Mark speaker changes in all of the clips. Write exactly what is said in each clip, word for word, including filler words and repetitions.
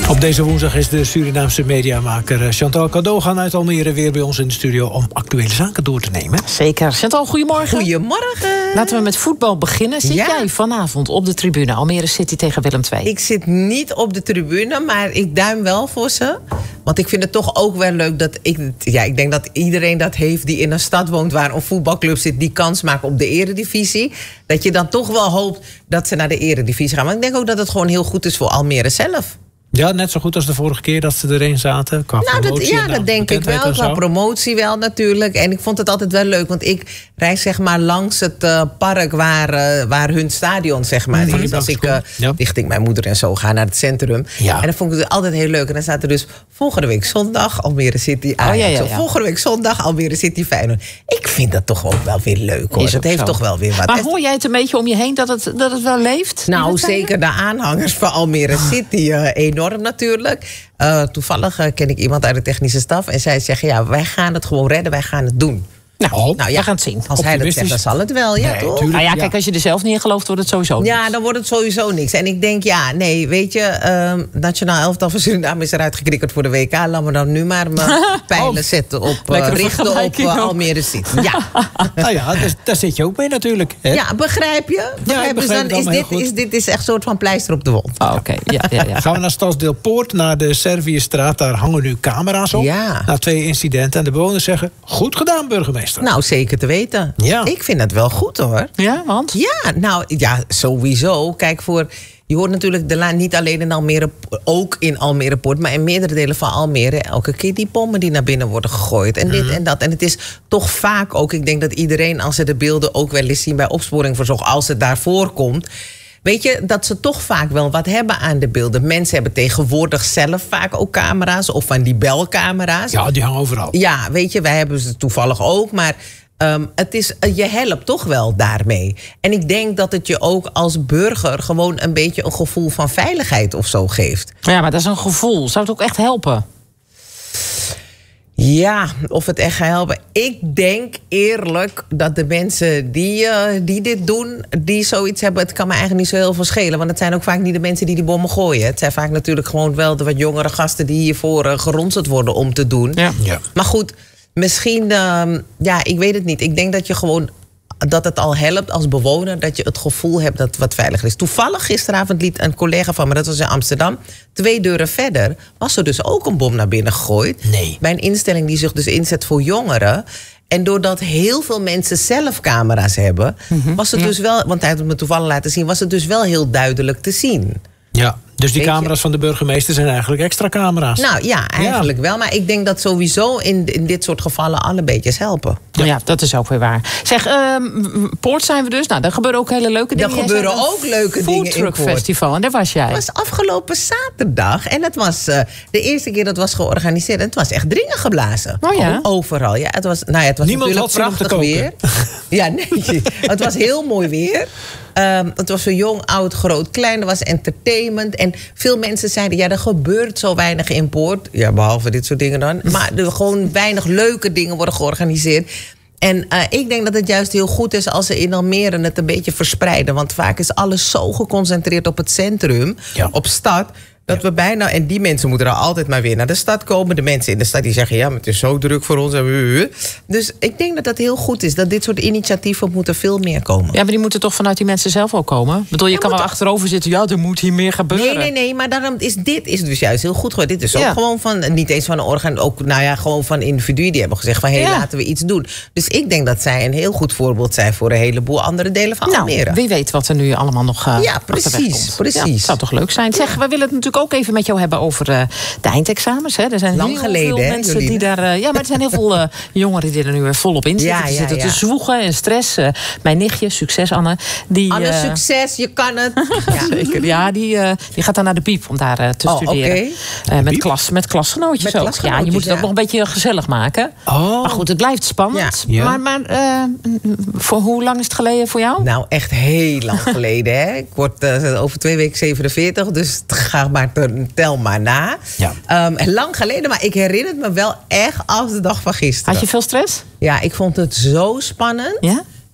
Speaker 1: Op deze woensdag is de Surinaamse mediamaker Chantal Cadogan uit Almere weer bij ons in de studio om actuele zaken door te nemen.
Speaker 2: Zeker. Chantal, goedemorgen.
Speaker 3: Goedemorgen.
Speaker 2: Laten we met voetbal beginnen. Zit
Speaker 3: Ja.
Speaker 2: jij vanavond op de tribune? Almere City tegen Willem twee.
Speaker 3: Ik zit niet op de tribune, maar ik duim wel voor ze. Want ik vind het toch ook wel leuk dat ik... Ja, ik denk dat iedereen dat heeft die in een stad woont waar een voetbalclub zit die kans maakt op de eredivisie. Dat je dan toch wel hoopt dat ze naar de eredivisie gaan. Maar ik denk ook dat het gewoon heel goed is voor Almere zelf.
Speaker 1: Ja, net zo goed als de vorige keer dat ze erin zaten. Qua
Speaker 3: Nou, dat,
Speaker 1: promotie
Speaker 3: ja,
Speaker 1: en
Speaker 3: dat denk ik
Speaker 1: bekendheid
Speaker 3: wel.
Speaker 1: en
Speaker 3: Qua
Speaker 1: zo.
Speaker 3: promotie wel natuurlijk. En ik vond het altijd wel leuk. Want ik reis zeg maar langs het uh, park waar, uh, waar hun stadion zeg maar
Speaker 1: Mhm.
Speaker 3: is. Als ik uh,
Speaker 1: Ja.
Speaker 3: richting mijn moeder en zo ga naar het centrum.
Speaker 1: Ja.
Speaker 3: En dan vond ik het altijd heel leuk. En dan staat er dus volgende week zondag Almere City Ajax.
Speaker 2: ja, ja, ja.
Speaker 3: Of volgende week zondag Almere City Feyenoord. Ik vind dat toch ook wel weer leuk hoor.
Speaker 2: Is
Speaker 3: Het
Speaker 2: ook
Speaker 3: heeft
Speaker 2: zo.
Speaker 3: toch wel weer wat.
Speaker 2: Maar hoor jij het een beetje om je heen dat het, dat het wel leeft? die
Speaker 3: Nou,
Speaker 2: wedstrijden?
Speaker 3: zeker de aanhangers van Almere City uh, enorm natuurlijk. Uh, toevallig uh, ken ik iemand uit de technische staf. En zij zeggen, ja, wij gaan het gewoon redden. Wij gaan het doen.
Speaker 2: Nou,
Speaker 1: Oh.
Speaker 3: Nou ja,
Speaker 2: we gaan het zien.
Speaker 3: Als hij dat zegt, dan zal het wel. Ja,
Speaker 1: Nee,
Speaker 3: toch?
Speaker 1: tuurlijk.
Speaker 2: Nou ja,
Speaker 1: Ja.
Speaker 2: kijk, als je er zelf niet in gelooft, wordt het sowieso
Speaker 3: Ja,
Speaker 2: niks.
Speaker 3: dan wordt het sowieso niks. En ik denk, ja, nee, weet je... Um, Nationaal elftal van Suriname is eruit gekrikkerd voor de W K. Laat me dan nu maar mijn pijlen zetten op... Uh,
Speaker 2: Lekkere
Speaker 3: richten op
Speaker 2: vergelijking
Speaker 3: uh,
Speaker 2: ook.
Speaker 3: Almere City. Ja,
Speaker 1: Nou ja, daar, daar zit je ook mee natuurlijk. Hè?
Speaker 3: ja begrijp je? Begrijp je? Dus
Speaker 1: begrijp het
Speaker 3: dan is
Speaker 1: allemaal
Speaker 3: dit,
Speaker 1: heel goed.
Speaker 3: is, dit is echt een soort van pleister op de wond.
Speaker 2: Oh, oké. Ja, ja, ja.
Speaker 1: Gaan we naar Stadsdeelpoort, naar de Serviëstraat. Daar hangen nu camera's op.
Speaker 3: Ja.
Speaker 1: Na twee incidenten. En de bewoners zeggen, goed gedaan burgemeester.
Speaker 3: Nou, zeker te weten.
Speaker 1: Ja.
Speaker 3: Ik vind het wel goed, hoor.
Speaker 2: Ja, want?
Speaker 3: Ja, nou ja, sowieso. Kijk, voor, je hoort natuurlijk de laan niet alleen in Almere, ook in Almere Poort, maar in meerdere delen van Almere. Elke keer die bommen die naar binnen worden gegooid. En dit en dat. En het is toch vaak ook, ik denk dat iedereen, als ze de beelden ook wel eens zien bij opsporing verzocht, als het daarvoor komt. Weet je, dat ze toch vaak wel wat hebben aan de beelden. Mensen hebben tegenwoordig zelf vaak ook camera's of van die belcamera's.
Speaker 1: Ja, die hangen overal.
Speaker 3: Ja, weet je, wij hebben ze toevallig ook, maar um, het is, je helpt toch wel daarmee. En ik denk dat het je ook als burger gewoon een beetje een gevoel van veiligheid of zo geeft.
Speaker 2: Ja, maar dat is een gevoel. Zou het ook echt helpen?
Speaker 3: Ja, of het echt gaat helpen. Ik denk eerlijk dat de mensen die, uh, die dit doen, die zoiets hebben, het kan me eigenlijk niet zo heel veel schelen. Want het zijn ook vaak niet de mensen die die bommen gooien. Het zijn vaak natuurlijk gewoon wel de wat jongere gasten die hiervoor uh, geronseld worden om te doen.
Speaker 2: Ja.
Speaker 1: Ja.
Speaker 3: Maar goed, misschien, uh, ja, ik weet het niet. Ik denk dat je gewoon, dat het al helpt als bewoner, dat je het gevoel hebt dat het wat veiliger is. Toevallig gisteravond liet een collega van me, dat was in Amsterdam, twee deuren verder, was er dus ook een bom naar binnen gegooid.
Speaker 1: Nee.
Speaker 3: Bij een instelling die zich dus inzet voor jongeren. En doordat heel veel mensen zelf camera's hebben, was het dus wel, want hij had het me toevallig laten zien, was het dus wel heel duidelijk te zien.
Speaker 1: Ja, dus die
Speaker 3: Weet je?
Speaker 1: camera's van de burgemeester zijn eigenlijk extra camera's.
Speaker 3: Nou ja, eigenlijk wel. Maar ik denk dat sowieso in, in dit soort gevallen alle beetjes helpen.
Speaker 2: Ja. dat is ook weer waar. Zeg, ehm, Poort zijn we dus. Nou, daar gebeuren ook hele leuke dingen.
Speaker 3: Er
Speaker 2: Jij
Speaker 3: gebeuren
Speaker 2: zei een
Speaker 3: ook leuke dingen in
Speaker 2: Foodtruck
Speaker 3: Poort.
Speaker 2: Festival. En daar was jij.
Speaker 3: Het was afgelopen zaterdag. En het was uh, de eerste keer dat het was georganiseerd. En het was echt dringen geblazen.
Speaker 2: Oh ja?
Speaker 3: Overal. Ja, het was, nou ja, het was
Speaker 1: Niemand
Speaker 3: natuurlijk
Speaker 1: had zin om te
Speaker 3: prachtig
Speaker 1: koken.
Speaker 3: weer. Ja, nee. Het was heel mooi weer. Um, het was zo jong, oud, groot, klein. Er was entertainment. En veel mensen zeiden, ja, er gebeurt zo weinig in Poort. Ja, behalve dit soort dingen dan. Maar er gewoon weinig leuke dingen worden georganiseerd. En uh, ik denk dat het juist heel goed is als ze in Almere het een beetje verspreiden. Want vaak is alles zo geconcentreerd op het centrum,
Speaker 1: Ja.
Speaker 3: op stad, dat we bijna, en die mensen moeten er altijd maar weer naar de stad komen. De mensen in de stad die zeggen, ja, maar het is zo druk voor ons. Dus ik denk dat dat heel goed is. Dat dit soort initiatieven moeten veel meer komen.
Speaker 2: Ja, maar die moeten toch vanuit die mensen zelf ook komen? Ik bedoel, je
Speaker 3: Ja,
Speaker 2: kan wel
Speaker 3: moet-
Speaker 2: achterover zitten. Ja, er moet hier meer gebeuren.
Speaker 3: Nee, nee, nee, maar daarom is dit is dus juist heel goed geworden. Dit is ook
Speaker 2: Ja.
Speaker 3: gewoon van, niet eens van een orgaan, ook nou ja, gewoon van individuen die hebben gezegd van, hé, hey,
Speaker 2: Ja.
Speaker 3: laten we iets doen. Dus ik denk dat zij een heel goed voorbeeld zijn voor een heleboel andere delen van
Speaker 2: Nou,
Speaker 3: Almere.
Speaker 2: wie weet wat er nu allemaal nog uh,
Speaker 3: Ja,
Speaker 2: achterweg
Speaker 3: precies,
Speaker 2: komt.
Speaker 3: precies.
Speaker 2: Ja, zou toch leuk zijn. Zeg, we willen het natuurlijk ook even met jou hebben over uh, de eindexamens. Hè. Er zijn
Speaker 3: Lang
Speaker 2: heel
Speaker 3: geleden,
Speaker 2: veel
Speaker 3: hè,
Speaker 2: mensen
Speaker 3: Jolien?
Speaker 2: die daar... Uh, ja, maar er zijn heel veel uh, jongeren die er nu weer volop in zitten.
Speaker 3: Ja,
Speaker 2: die
Speaker 3: ja,
Speaker 2: zitten
Speaker 3: ja.
Speaker 2: te zwoegen en stress. Uh, mijn nichtje, succes Anne. Die,
Speaker 3: Anne,
Speaker 2: uh,
Speaker 3: succes, je kan het. Ja.
Speaker 2: Zeker, ja, die, uh, die gaat dan naar de Piep om daar uh, te
Speaker 3: Oh,
Speaker 2: studeren.
Speaker 3: oké.
Speaker 2: Uh, met,
Speaker 1: Piep?
Speaker 2: klas, met klasgenootjes
Speaker 3: Met
Speaker 2: ook.
Speaker 3: klasgenootjes,
Speaker 2: ja, je moet het
Speaker 3: ja.
Speaker 2: ook nog een beetje gezellig maken.
Speaker 1: Oh.
Speaker 2: Maar goed, het blijft spannend.
Speaker 1: Ja. Ja.
Speaker 2: Maar, maar uh, voor hoe lang is het geleden voor jou?
Speaker 3: Nou, echt heel lang geleden. Hè? Ik word uh, over twee weken zevenenveertig, dus ga maar te- tel maar na.
Speaker 1: Ja.
Speaker 3: Um, lang geleden, maar ik herinner het me wel echt als de dag van gisteren.
Speaker 2: Had je veel stress?
Speaker 3: Ja, ik vond het zo spannend.
Speaker 2: Ja?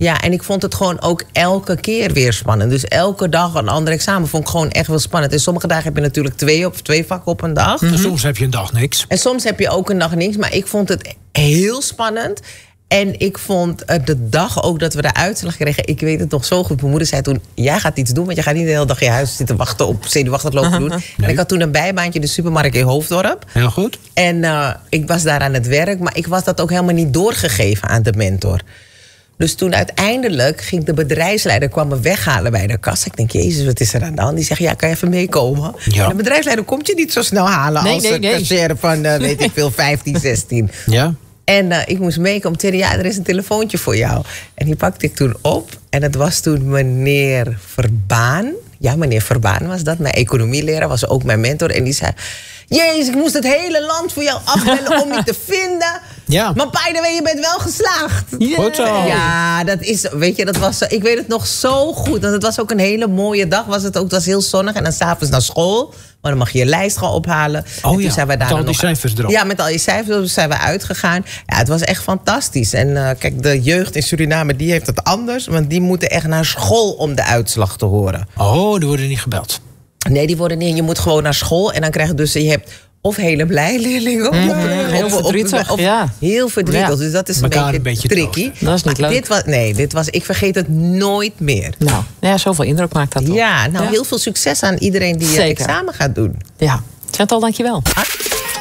Speaker 3: Ja, en ik vond het gewoon ook elke keer weer spannend. Dus elke dag een ander examen vond ik gewoon echt wel spannend. En sommige dagen heb je natuurlijk twee, op, twee vakken op een dag.
Speaker 1: Mm-hmm. Soms heb je een dag niks.
Speaker 3: En soms heb je ook een dag niks. Maar ik vond het heel spannend. En ik vond de dag ook dat we de uitslag kregen... ik weet het nog zo goed. Mijn moeder zei toen, jij gaat iets doen... want je gaat niet de hele dag in je huis zitten wachten... op zenuwachtig lopen doen. Nee. En ik had toen een bijbaantje in de supermarkt in Hoofddorp.
Speaker 1: Heel goed.
Speaker 3: En uh, ik was daar aan het werk... maar ik was dat ook helemaal niet doorgegeven aan de mentor. Dus toen uiteindelijk ging de bedrijfsleider... kwam me weghalen bij de kassa. Ik denk, jezus, wat is er aan de hand? Die zegt, ja, kan je even meekomen?
Speaker 1: Ja.
Speaker 3: En de bedrijfsleider komt je niet zo snel halen...
Speaker 2: Nee,
Speaker 3: als
Speaker 2: nee,
Speaker 3: een
Speaker 2: nee.
Speaker 3: cashier van, uh, weet ik veel, vijftien, zestien.
Speaker 1: Ja.
Speaker 3: En uh, ik moest meekomen. Tegen ja, er is een telefoontje voor jou. En die pakte ik toen op. En het was toen meneer Verbaan. Ja, meneer Verbaan was dat. Mijn economieleraar was ook mijn mentor. En die zei... Jezus, ik moest het hele land voor jou afbellen om je te vinden.
Speaker 1: Ja.
Speaker 3: Maar by the way, je bent wel geslaagd.
Speaker 2: Yeah.
Speaker 1: Goed zo.
Speaker 3: Ja, dat is, weet je, dat was, ik weet het nog zo goed. Want het was ook een hele mooie dag. Was het ook, het was heel zonnig. En dan s'avonds naar school. Maar dan mag je je lijst gaan ophalen.
Speaker 1: Oh
Speaker 3: en toen
Speaker 1: ja,
Speaker 3: zijn we daar
Speaker 1: met al die
Speaker 3: nog,
Speaker 1: cijfers erop.
Speaker 3: Ja, met al die cijfers zijn we uitgegaan. Ja, het was echt fantastisch. En uh, kijk, de jeugd in Suriname, die heeft het anders. Want die moeten echt naar school om de uitslag te horen.
Speaker 1: Oh, die worden niet gebeld.
Speaker 3: Nee, die worden niet. Je moet gewoon naar school. En dan krijg je dus, je hebt... Of hele blij leerlingen.
Speaker 2: Mm,
Speaker 3: of,
Speaker 2: heel
Speaker 3: of,
Speaker 2: verdrietig,
Speaker 3: of,
Speaker 2: ja.
Speaker 3: Heel verdrietig.
Speaker 2: Ja.
Speaker 3: Dus dat is een
Speaker 1: Mekaar
Speaker 3: beetje,
Speaker 1: een beetje
Speaker 3: tricky.
Speaker 2: Dat is niet
Speaker 3: Maar
Speaker 2: leuk.
Speaker 3: Dit was, nee, dit was, ik vergeet het nooit meer.
Speaker 2: Nou, ja, zoveel indruk maakt dat toch?
Speaker 3: Ja, nou
Speaker 2: Ja.
Speaker 3: heel veel succes aan iedereen die het
Speaker 2: Zeker.
Speaker 3: examen gaat doen.
Speaker 2: Ja. Chantal, dankjewel.
Speaker 3: Ah.